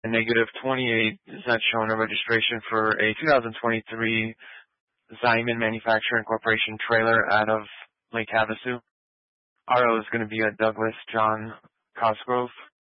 negative 28 is not showing a registration for a 2023 Zyman Manufacturing Corporation trailer out of Lake Havasu. RO is going to be a Douglas John Cosgrove.